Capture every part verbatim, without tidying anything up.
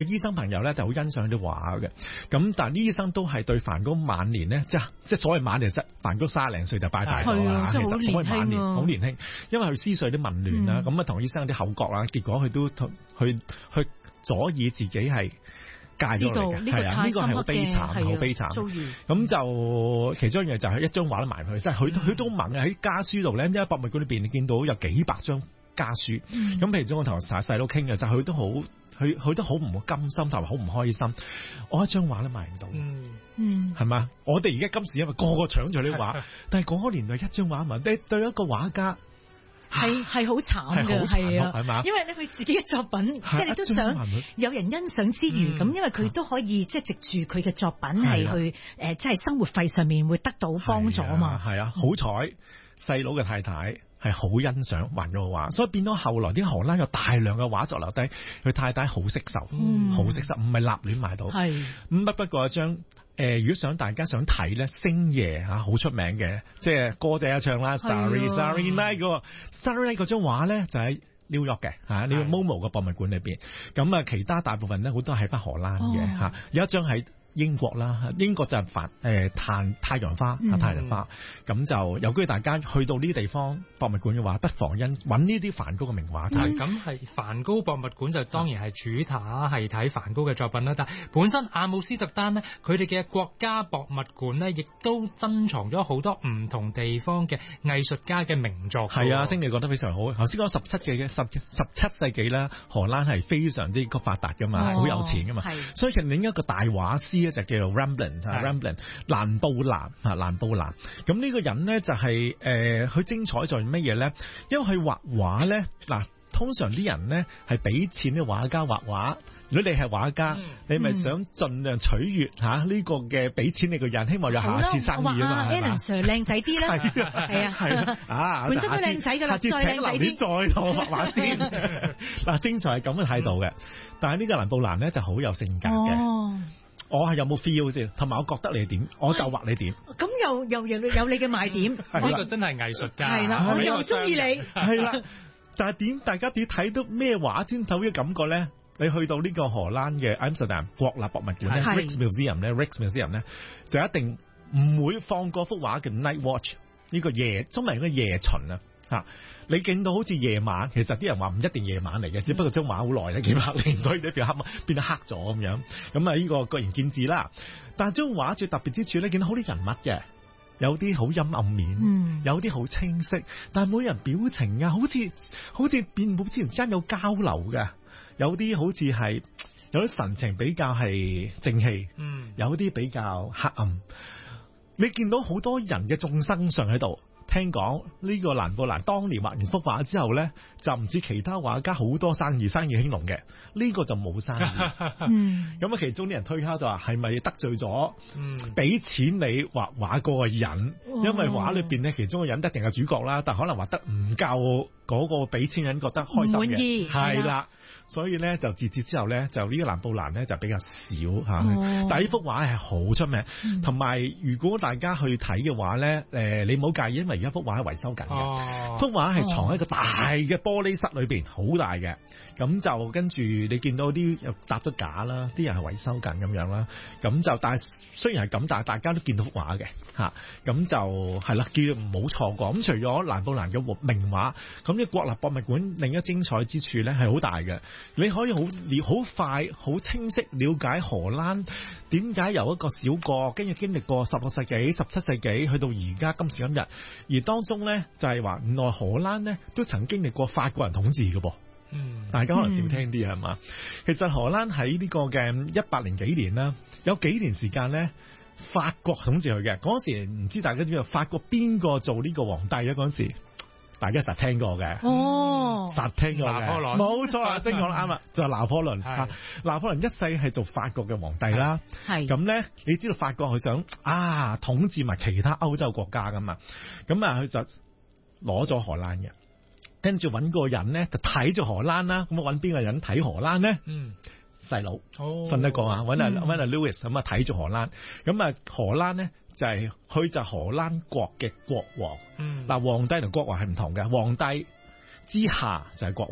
醫生朋友咧就好欣賞啲畫嘅。咁但係呢醫生都係對梵高晚年咧，即係即係所謂晚年，實梵高卅零歲就拜拜咗啦。其實所謂晚年好年輕，因為佢思緒啲紊亂啦，咁啊同醫生有啲口角啦，結果佢都去去阻止自己係戒咗嚟嘅，係啊，呢個係好悲慘，好悲慘。咁就其中一樣就係一張畫都埋佢，即係佢佢都猛喺家書度咧，因為博物館裏邊你見到有幾百張家書。咁、嗯、譬如我同細細佬傾嘅時候，佢都好，佢佢都好唔甘心，同埋好唔開心。我一張畫都賣唔到，嗯，係嘛？我哋而家今時因為個個搶住啲畫，但係嗰個年代一張畫賣，對對一個畫家。 係係好慘嘅，係啊，係嘛？因為咧佢自己嘅作品，即係你都想有人欣賞之餘，咁、嗯、因為佢都可以即係藉住佢嘅作品係去誒，即係生活費上面會得到幫助啊嘛。係啊，好彩細佬嘅太太係好欣賞還咗個畫，所以變到後來啲荷蘭有大量嘅畫作留低，佢太太好識受，好識受，唔係立亂買到。係咁不不過一張。誒、呃，如果想大家想睇咧，星爺吓好出名嘅，即係歌仔一唱啦 ，Starry Starry Night 嗰個 Starry Night 嗰張畫咧就喺紐約嘅吓，呢個 MoMA 嘅博物館裏邊。咁啊，其他大部分咧好多喺北荷蘭嘅吓，有一張喺英國啦，英國就係梵誒太太陽花啊，太陽花。咁、嗯、就有機會大家去到呢啲地方博物館嘅話，不妨因揾呢啲梵高嘅名畫睇。 咁係梵高博物館就當然係主打係睇梵高嘅作品啦。但係本身阿姆斯特丹呢，佢哋嘅國家博物館呢，亦都珍藏咗好多唔同地方嘅藝術家嘅名作。係啊，星你覺得非常好。頭先講十七嘅十十七世紀啦，荷蘭係非常之發達噶嘛，好、哦、有錢噶嘛。所以其實另一個大畫師咧就叫做 Rembrandt，Rembrandt 蘭布蘭啊，蘭布蘭。咁呢個人咧就係、是、誒，佢、呃、精彩在乜嘢咧？因為佢畫畫咧，嗱，通常啲人咧係俾錢啲畫家畫畫。如果你係畫家，嗯、你咪想盡量取悅吓呢個嘅俾錢你個人，希望有下次生意啊嘛。 Alan Sir 靚仔啲啦，係啊，係啊，係啊，啊，本身都靚仔噶啦，再靚仔啲， 再同我畫畫先。嗱，正常係咁嘅態度嘅，但係呢個蘭布蘭咧就好有性格嘅。哦我係有冇 feel 先，同埋我覺得你點，我就畫你點。咁又又有有你嘅賣點， 呢個真係藝術家。 係啦，我又中意你。 係啦，但係點大家點睇到咩畫先睇嘅感覺咧？你去到呢個荷蘭嘅 Amsterdam 國立博物館咧 Rijksmuseum 咧 Rijksmuseum 咧，就一定唔會放過幅畫叫 Night Watch 呢個夜，中文嘅夜巡啊。啊！你見到好似夜晚，其實啲人話唔一定夜晚嚟嘅，只不過張畫好耐咧，幾百年，所以呢變黑變得黑咗咁樣。咁啊，呢個個人見智啦。但係張畫最特別之處咧，見到好多人物嘅，有啲好陰暗面，嗯、有啲好清晰，但係每人表情啊，好似好似變冇之前之間有交流嘅，有啲好似係有啲神情比較係正氣，嗯，有啲比較黑暗。你見到好多人嘅眾生相喺度。聽講呢個蘭布蘭當年畫完幅畫之後咧，就唔知其他畫家好多生意，生意興隆嘅，呢、這個就冇生意。嗯，咁啊，其中啲人推敲就話係咪得罪咗，嗯，俾錢你畫畫嗰個人，哦、因為畫裏邊咧，其中個人一定係主角啦，但可能畫得唔夠嗰個俾錢人覺得開心嘅，滿意係啦。所以咧就自此之後咧，就呢個蘭布蘭咧就比較少吓、哦。但係呢幅畫係好出名，同、嗯、埋如果大家去睇嘅話咧，誒，你唔好介意，因為而家幅畫係維修緊嘅、哦，幅畫係藏喺一個大嘅玻璃室裏邊，好大嘅。咁就跟住你見到啲又搭咗架啦，啲人係維修緊咁樣啦。咁就但係雖然係咁，但係大家都見到幅畫嘅吓。咁就係啦，叫唔好錯過。咁除咗蘭布蘭嘅名畫，咁呢國立博物館另一精彩之處咧係好大嘅。你可以好了好快好清晰了解荷蘭點解由一個小國跟住經歷過十六世紀十七世紀去到而家今時今日，而當中咧就係話原來荷蘭咧都曾經歷過法國人統治嘅噃。嗯，大家可能少聽啲係嘛？其實荷蘭喺呢個嘅一百零幾年啦，有幾年時間咧法國統治佢嘅。嗰時唔知大家知唔知法國邊個做呢個皇帝啊？嗰時大家實聽過嘅，哦，實聽過嘅，拿破崙，冇錯啊，星講得啱啦，就係拿破崙吓。拿破崙一世係做法國嘅皇帝啦，係咁咧，你知道法國佢想啊統治埋其他歐洲國家噶嘛？咁啊，佢就攞咗荷蘭嘅。跟住揾個人咧，就睇住荷蘭啦。咁啊，揾邊個人睇荷蘭咧？嗯，細佬，哦，信得過啊！揾阿揾阿 Louis 咁啊，睇住荷蘭。咁啊，荷蘭咧就係佢就荷蘭國嘅國王。嗯，嗱，皇帝同國王係唔同嘅。皇帝之下就係國王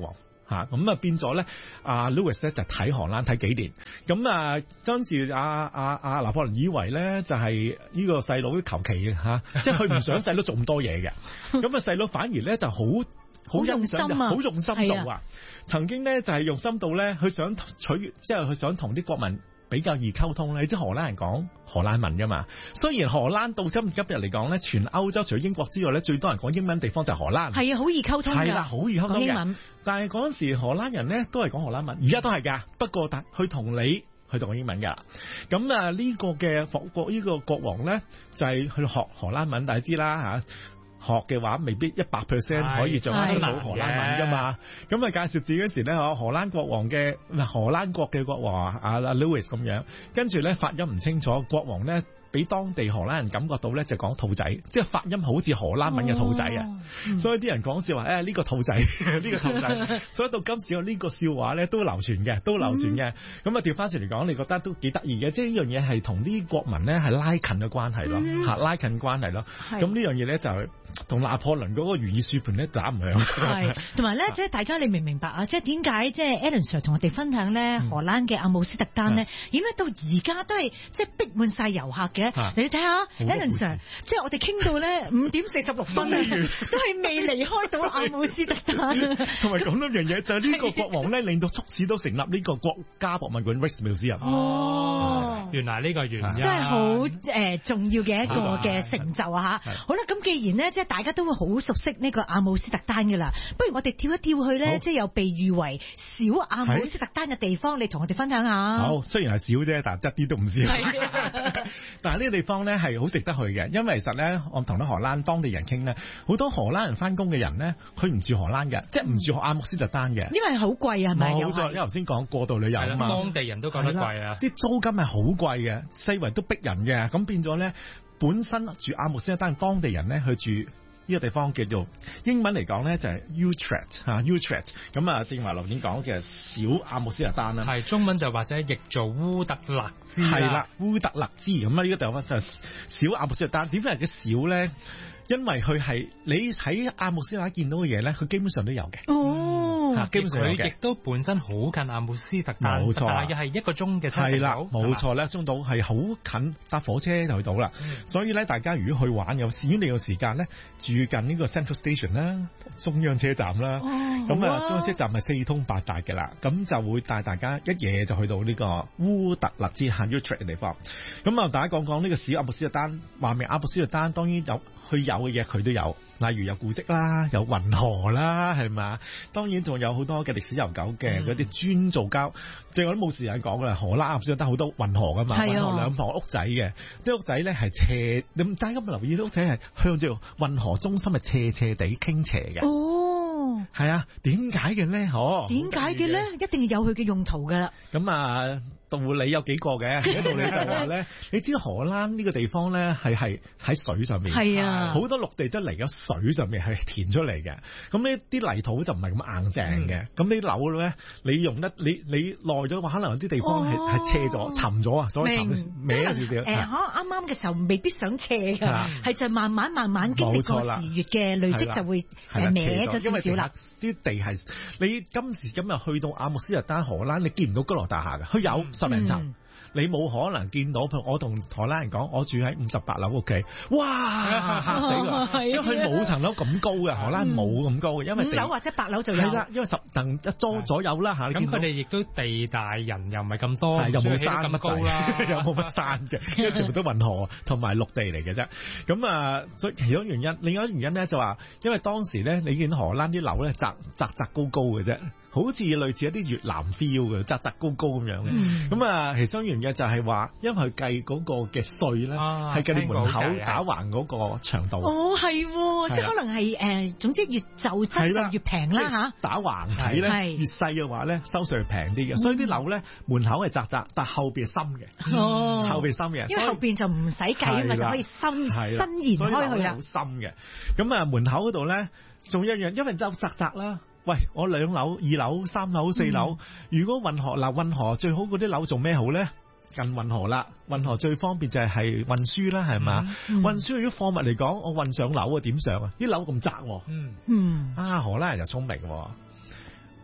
嚇，咁啊變咗咧，阿 Louis 咧就睇荷蘭睇幾年，咁啊當時阿阿阿拿破崙以為咧就係呢個細佬求其嘅嚇，即係佢唔想細佬做咁多嘢嘅，咁啊細佬反而咧就好好欣賞，好用心做啊！曾經咧就係用心到咧，佢想取，即係佢想同啲國民比較易溝通咧。你知荷蘭人講荷蘭文噶嘛？雖然荷蘭到今今日嚟講咧，全歐洲除咗英國之外咧，最多人講英文地方就係荷蘭。係啊，好易溝通㗎。係啦，好易溝通嘅。但係嗰陣時荷蘭人咧都係講荷蘭文，而家都係㗎。不過但佢同你去讀英文㗎。咁啊呢個嘅國呢個國王咧就係去學荷蘭文，大家知啦嚇。學嘅話未必一百 percent 可以掌握到荷蘭文噶嘛，咁啊介紹自己嗰時咧，荷蘭國王嘅荷蘭國嘅國王啊阿 Louis 咁樣，跟住咧發音唔清楚，國王咧俾當地荷蘭人感覺到咧就講兔仔，即係發音好似荷蘭文嘅兔仔啊、哦嗯，所以啲人講笑話誒呢個兔仔呢個兔仔，所以到今時呢個笑話咧都流傳嘅，都流傳嘅。咁啊調翻轉嚟講，你覺得都幾得意嘅，即係呢樣嘢係同啲國民咧係拉近嘅關係咯，嚇、嗯、拉近關係咯。咁呢樣嘢咧就同拿破崙嗰個如意算盤咧打唔響。係，同埋咧即係大家你明唔明白啊？即係點解即係 Alan Sir 同我哋分享咧荷蘭嘅阿姆斯特丹咧，點解到而家都係即係逼滿晒遊客嘅？你睇下 Alan Sir， 即係我哋傾到咧五點四十六分咧，都係未離開到阿姆斯特丹。同埋講多樣嘢，就係、是、呢個國王咧，令到促使到成立呢個國家博物館 Rijksmuseum。哦，原來呢個原因，真係好誒重要嘅一個嘅成就啊！嚇，好啦，咁既然咧，即係大家都會好熟悉呢個阿姆斯特丹㗎啦，不如我哋跳一跳去咧，即係有被譽為小阿姆斯特丹嘅地方，你同我哋分享下。好，雖然係少啫，但係一啲都唔少。但係呢個地方咧係好值得去嘅，因為其實咧，我同啲荷蘭當地人傾咧，好多荷蘭人翻工嘅人咧，佢唔住荷蘭嘅，即係唔住阿姆斯特丹嘅，因為好貴啊，係咪？冇錯，因為頭先講過度旅遊啊嘛，當地人都覺得貴啊，啲租金係好貴嘅，四圍都逼人嘅，咁變咗咧，本身住阿姆斯特丹當地人咧去住。呢、這個地方叫做英文嚟講咧就係 Utrecht 嚇 Utrecht， 咁啊正話劉演講嘅小阿姆斯特丹啦，係中文就或者譯做烏特勒支，係啦烏特勒支，咁啊呢個地方就係小阿姆斯特丹。點解係嘅小咧？因為佢係你喺阿姆斯特丹見到嘅嘢咧，佢基本上都有嘅。哦，嚇，基本上佢亦都本身好近阿姆斯特丹，冇錯，但係又係一個鐘嘅車程。係啦，冇錯咧，中島係好近，搭火車就去到啦、嗯。所以咧，大家如果去玩，有至於你個時間咧，住近呢個 Central Station 啦，中央車站啦，咁、哦、啊，中央車站係四通八達嘅啦，咁就會帶大家一夜就去到呢個烏特勒支 Utrecht 嘅地方。咁啊，大家講講呢個小阿姆斯特丹，話明阿姆斯特丹當然有。佢有嘅嘢佢都有，例如有古蹟啦，有運河啦，係嘛？當然仲有好多嘅歷史悠久嘅嗰啲磚造膠，即、嗯、係我都冇時間講噶啦。荷蘭阿姆斯特丹好多運河噶嘛，運河兩旁屋仔嘅，啲屋仔咧係斜，你唔大家留意啲屋仔係向住運河中心係斜斜地傾斜嘅。哦，係啊，點解嘅咧？嗬，點解嘅咧？一定要有佢嘅用途噶啦。咁啊。道理有幾個嘅，一道理就話咧，你知道荷蘭呢個地方咧係係喺水上面，係啊，好多陸地都嚟咗水上面係填出嚟嘅。咁呢啲泥土就唔係咁硬淨嘅。咁呢樓咧，你用得你你耐咗話，可能有啲地方係係、哦、斜咗、沉咗啊，所以沉歪咗少少。誒，啱啱嘅時候未必想斜㗎，係就慢慢慢慢經歷過時月嘅累積就會歪咗少少啦。啲地係你今時今日去到阿姆斯特丹荷蘭，你見唔到高樓大廈嘅，佢有。十零層，嗯、你冇可能見到。譬如我同荷蘭人講，我住喺五十八樓屋企，哇嚇死我！因為佢冇層樓咁高嘅，荷蘭冇咁高嘅，因為五樓或者八樓就有。係啦，因為十層一租左右啦嚇。咁佢哋亦都地大人又唔係咁多，又冇山咁高啦，又冇乜山嘅，因為全部都運河同埋陸地嚟嘅啫。咁啊，所以其中原因，另外一原因咧就話，因為當時咧，你見荷蘭啲樓咧窄窄窄高高嘅啫。好似類似一啲越南 feel 嘅，窄窄高高咁樣嘅。咁、嗯、啊，其中原因就係話，因為佢計嗰個嘅稅咧，係、啊、計你門口打橫嗰個長度。哦，係、哦，即係可能係誒、呃，總之越就質就越平啦嚇。打橫睇咧，越細嘅話咧，收稅平啲嘅。所以啲樓咧門口係窄窄，但後邊係深嘅。哦，後邊深嘅，因為後邊就唔使計啊嘛，就可以伸伸延開去啦。好深嘅。咁啊，門口嗰度咧，仲有一樣，因為就窄窄啦。喂，我兩樓、二樓、三樓、四樓，嗯、如果運河嗱運河最好嗰啲樓做咩好咧？近運河啦，運河最方便就係係運輸啦，係嘛？嗯、運輸如果貨物嚟講，我運上樓啊點上啊？啲樓咁窄喎。嗯嗯。啊，荷蘭人就聰明喎。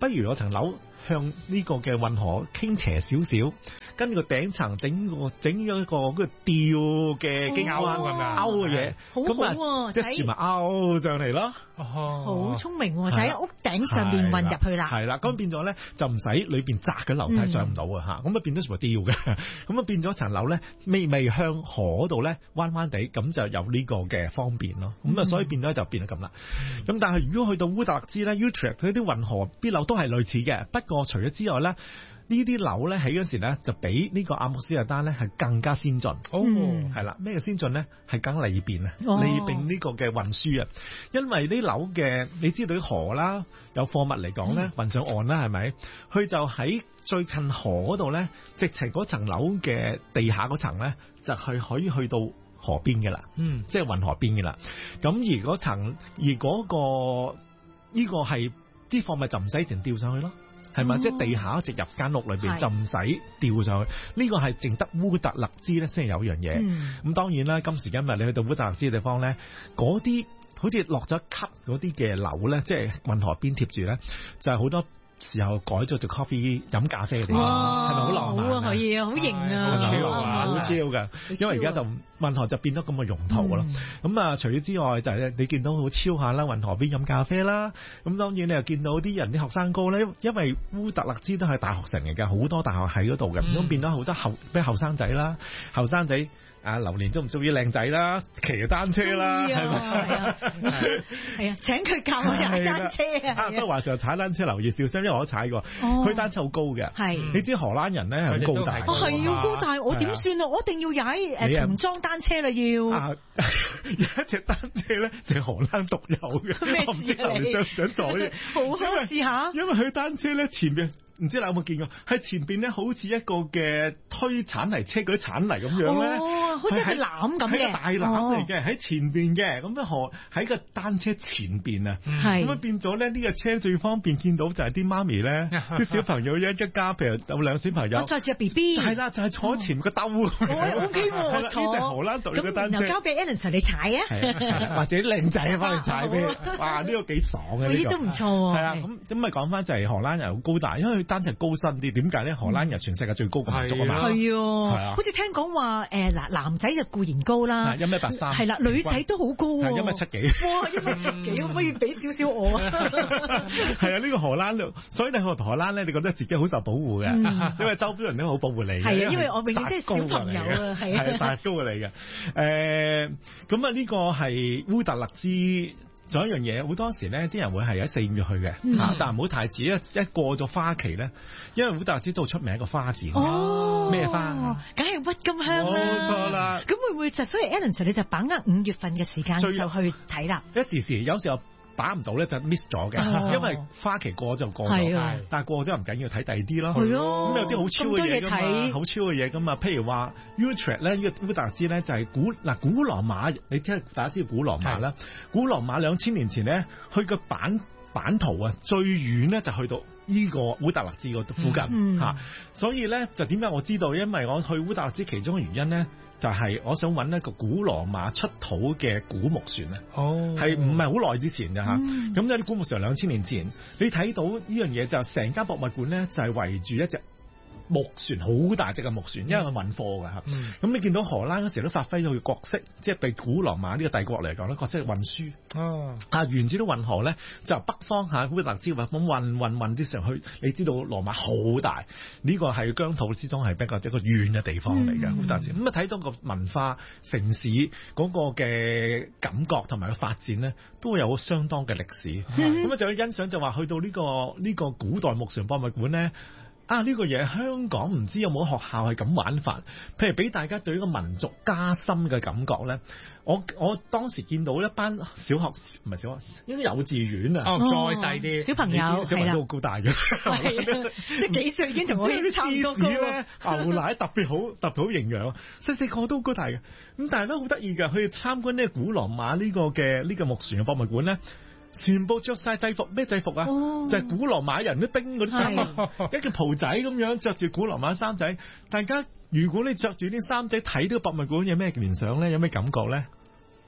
不如嗰層樓向呢個嘅運河傾斜少少，跟住個頂層整個整咗一個嗰個吊嘅機關咁樣勾嘅嘢，咁啊即係船咪勾上嚟咯。 好聰明喎，就喺屋頂上邊運入去啦。 係啦，咁變咗咧就唔使裏邊窄嘅樓梯上唔到啊嚇，咁啊變咗全部吊嘅，咁啊變咗層樓咧未未向河嗰度咧彎彎地，咁就有呢個嘅方便咯。咁啊所以變咗就變咗咁啦。咁但係如果去到烏特勒支咧 Utrecht 嗰啲運河邊樓都係類似嘅，不過除咗之外咧。呢啲樓咧起嗰時咧就比呢個阿姆斯特丹咧係更加先進。哦，係啦，咩先進咧？係更利便啊，哦、利便呢個嘅運輸啊。因為啲樓嘅你知道啲河啦，有貨物嚟講咧運上岸啦，係咪？佢就喺最近河嗰度咧，直情嗰層樓嘅地下嗰層咧，就係可以去到河邊嘅啦。嗯，即係運河邊嘅啦。咁而嗰層而嗰、嗰個呢、呢個係啲貨物就唔使一定吊上去咯。係咪？哦、即係地下一直入間屋裏邊就唔使吊上去。呢個係淨得烏特勒支咧先係有樣嘢。咁、嗯、當然啦，今時今日你去到烏特勒支嘅地方咧，嗰啲好似落咗級嗰啲嘅樓咧，即係運河邊貼住咧，就係、是、好多時候改咗做 coffee 飲咖啡嘅地方，係咪好浪漫啊？ 可以啊，好型啊， 好超啊，好超㗎！因為而家就運河就變咗咁嘅用途咯。咁啊、嗯，除咗之外就係、是、你見到好超下啦，運河邊飲咖啡啦。咁當然你又見到啲人啲學生哥咧，因為烏特勒支都係大學城嚟嘅，好多大學喺嗰度嘅，咁、嗯、變咗好多後咩後生仔啦，後生仔。啊！榴蓮中唔中意靚仔啦，騎單車啦，係咪？係啊， 係啊，請佢教我踩單車啊！ 啊，都話時候踩單車留意小心，因為我都踩過。佢單車好高嘅，係你知荷蘭人咧係好高大， 哦係要高大，我點算啊？我一定要踩誒童裝單車啦，要。 有一隻單車咧就係荷蘭獨有嘅， 咩事啊？ 你想想左嘅？ 好啊，試下。 因為佢單車咧前邊。唔知你有冇見過？喺前邊咧，好似一個嘅推鏟泥車嗰啲鏟泥咁樣咧， 哦，好似係籃咁嘅， 係個大籃嚟嘅，喺前邊嘅，咁樣河喺個單車前邊啊，咁啊變咗咧呢個車最方便見到就係啲媽咪咧，啲小朋友一一家，譬如有兩小朋友， 載住個 B B， 係啦，就係坐前個兜。 O K 喎， 坐呢隻荷蘭隊嘅單車， 咁然後交俾 Alan Sir 你踩啊， 或者靚仔幫你踩俾，哇呢個幾爽嘅， 呢都唔錯喎。 係啊，咁咁咪講翻就係荷蘭人好高大，因為佢單車高身。點解咧？荷蘭人全世界最高嘅民族啊嘛， 係啊，好似聽講話誒嗱，男仔就固然高啦， 一米八三， 係啦，女仔都好高喎， 一米七幾， 哇，一米七幾，可唔可以俾少少我啊？ 係啊，呢個荷蘭，所以你去荷蘭咧，你覺得自己好受保護嘅，因為周邊人都好保護你， 係啊，因為我永遠都係小朋友啊，係啊， 殺高嚟嘅，誒，咁啊呢個係烏特勒支。仲有一樣嘢，好多時咧，啲人會係喺四五月去嘅，嗯、但係唔好太遲，一一過咗花期咧，因為烏特勒支都出名一個花展，咩、哦、花？ 梗係鬱金香啦， 冇錯啦。 咁會唔會就所以 Alan Sir 你就把握五月份嘅時間就去睇啦？ 一時時，有時候。打唔到咧就 miss 咗嘅，哦、因為花期過就過咗，啊、但係過咗唔緊要，睇第二啲咯。係咯，咁有啲好超嘅嘢㗎嘛，好超嘅嘢㗎嘛。譬如話 Utrecht 咧，呢個烏特勒支咧就係古嗱古羅馬，你聽大家知道古羅馬啦。是古羅馬兩千年前咧，佢個版版圖啊，最遠咧就去到呢個烏特勒支個附近嚇、嗯嗯，所以咧就點解我知道？因為我去烏特勒支其中嘅原因咧。就係我想揾一個古羅馬出土嘅古木船啊，係唔係好耐之前嘅嚇？咁有啲古木船兩千年前，你睇到呢樣嘢就成間博物館咧，就係圍住一隻木船，好大隻嘅木船，因為佢運貨嘅嚇。咁、嗯、你見到荷蘭嗰時都發揮咗佢角色，即係對古羅馬呢個帝國嚟講咧，角色係運輸。哦，啊沿住啲運河咧，就北方嚇烏特勒支咁運運運啲上去。你知道羅馬好大，呢、這個係疆土之中係比較一個遠嘅地方嚟嘅烏特勒支。咁啊睇到個文化城市嗰個嘅感覺同埋個發展咧，都會有相當嘅歷史。咁啊、嗯、就去欣賞就話去到呢、這個呢、這個古代木船博物館咧。啊！呢、這個嘢香港唔知有冇學校係咁玩法，譬如俾大家對呢個民族加深嘅感覺咧。我我當時見到一班小學唔係小學，應該幼稚園啊， 哦，再細啲小朋友， 小朋友都好高大嘅， 即係幾歲已經同我啲差唔多高咧。牛奶特別好，特別好營養，細細個都好高大嘅。咁但係都好得意嘅，去參觀呢個古羅馬呢個嘅呢、這個木船嘅博物館咧。全部着晒制服，咩制服啊？哦、就係古羅馬人啲兵嗰啲衫，是一件袍仔咁樣着住古羅馬衫仔。大家如果你着住啲衫仔睇呢個博物館，有咩聯想咧？有咩感覺咧？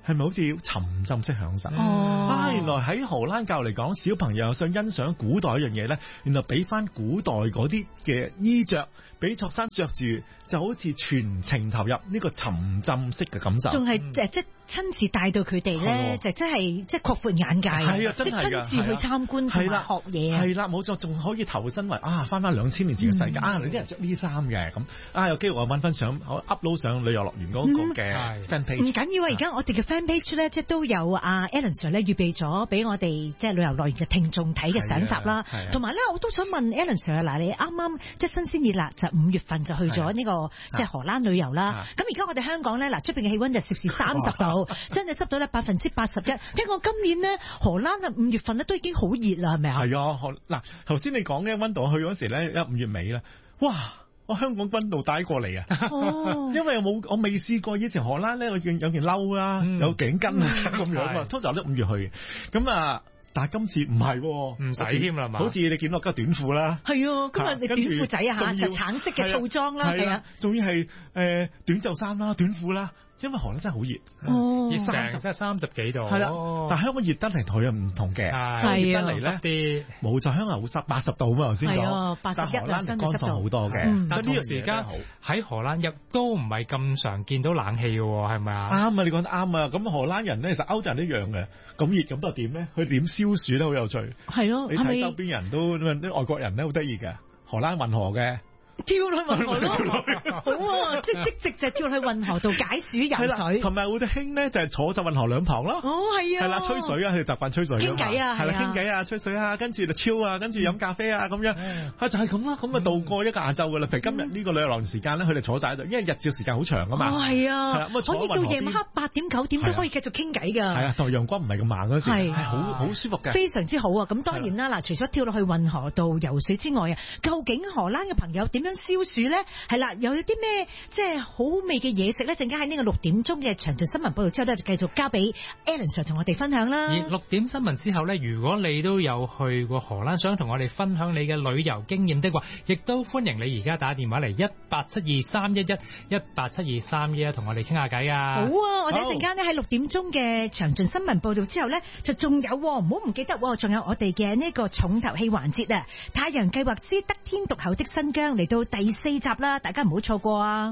係咪好似沉浸式享受？ 哦、 啊，原來喺荷蘭教嚟講，小朋友想欣賞古代一樣嘢咧，原來俾翻古代嗰啲嘅衣着，俾卓珊着住，就好似全程投入呢個沉浸式嘅感受。 仲係誒即係親自帶到佢哋咧，就真係即係擴闊眼界。 係啊，真係㗎， 即係親自去參觀同埋學嘢啊。 係啦，冇錯，仲可以投身為啊，翻翻兩千年前嘅世界、嗯、啊！你啲人着呢衫嘅咁啊，有機會我揾翻相，我 upload 上旅遊樂園嗰個嘅 fan page。唔緊要啊，而家我哋嘅 fan page 咧，即係都有阿 Alan Sir 咧預備咗俾我哋即係旅遊樂園嘅聽眾睇嘅相集啦。同埋咧，我都想問 Alan Sir 嗱，你啱啱即係新鮮熱辣就五月份就去咗呢、這個即係荷蘭旅遊啦。咁而家我哋香港咧嗱，出邊嘅氣溫就攝氏三十度，相對濕度咧百分之八十一。聽講今年咧荷蘭啊五月份咧都已經好熱啦，係咪啊？ 係啊，嗱頭先你講嘅溫度，我去嗰時咧一五月尾啦，哇！我香港溫度帶過嚟啊，哦、因為我冇我未試過以前荷蘭咧，我見有件褸啦，嗯、有頸巾啊咁樣啊，通常都五月去，咁啊。但係今次唔係，唔使添啦嘛， 好似你見到家短褲啦， 係啊，今日你短褲仔啊嚇，就橙色嘅套裝啦，係啊， 仲要係誒短袖衫啦、短褲啦。因為荷蘭真係好熱， 哦、 熱三十即係三十幾度， 係啦。但係香港熱得嚟同佢唔同嘅， 係熱得嚟咧啲冇就香港好濕，八十度啊嘛頭先講， 八十一荷蘭乾燥好多嘅。嗯、 但係呢個時間喺荷蘭亦都唔係咁常見到冷氣嘅喎，係咪啊？啱啊，你講得啱啊！咁荷蘭人咧，其實歐洲人一樣嘅，咁熱咁都係點咧？佢點消暑咧？好有趣。 係咯， 你睇周邊人都啲外國人咧好得意嘅，荷蘭運河嘅。 跳落去運河咯，好啊！即係即直就跳去運河度解暑游水， 同埋我哋興咧就係坐就運河兩旁咯。 哦，係啊， 係啦，吹水啊，佢哋習慣吹水， 傾偈啊， 係啦，傾偈啊，吹水啊，跟住就超啊，跟住飲咖啡啊，咁樣啊就係咁啦，咁啊度過一個晏晝噶啦。譬如今日呢個旅遊時間咧，佢哋坐晒喺度，因為日照時間好長啊嘛。 哦，係啊，可以到夜晚黑八點九點都可以繼續傾偈㗎。 係啊，同陽光唔係咁猛嗰時，係好好舒服嘅， 非常之好啊！咁當然啦，嗱，除咗跳落去運河度游水之外啊，究竟荷蘭嘅朋友點樣消暑咧？係啦，又有啲咩即係好味嘅嘢食咧？陣間喺呢個六點鐘嘅詳盡新聞報道之後咧，就繼續交俾 Alan Sir 同我哋分享啦。 而六點新聞之後咧，如果你都有去過荷蘭，想同我哋分享你嘅旅遊經驗的話，亦都歡迎你而家打電話嚟一八七二三一一一八七二三一一，同我哋傾下偈啊！ 好啊，我哋一陣間咧喺六點鐘嘅詳盡新聞報道之後咧，就仲有唔好唔記得，仲有我哋嘅呢個重頭戲環節啊！太陽計劃之得天獨厚的新疆嚟到第四集啦，大家唔好錯過啊！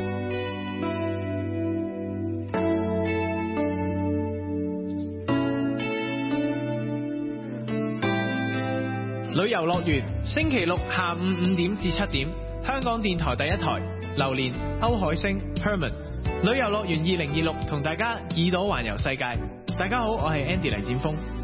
旅遊樂園星期六下午五點至七點，香港電台第一台，榴蓮、歐海星、Herman， 旅遊樂園二零二六同大家耳朵環遊世界。大家好，我係 Andy 黎展峰。